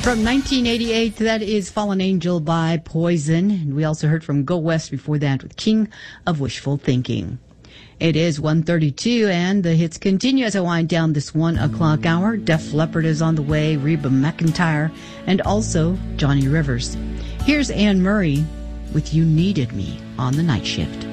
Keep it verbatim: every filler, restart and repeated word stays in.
From nineteen eighty-eight, that is Fallen Angel by Poison. And we also heard from Go West before that with King of Wishful Thinking. It is one thirty-two, and the hits continue as I wind down this one o'clock hour. Def Leppard is on the way, Reba McEntire, and also Johnny Rivers. Here's Anne Murray with You Needed Me on the Night Shift.